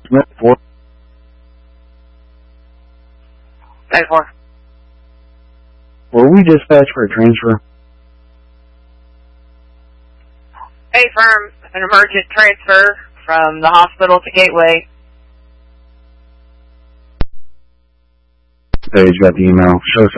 Smith 4. 10-4. Were we dispatched for a transfer? A-firm, an emergent transfer from the hospital to Gateway. Page got the email. Show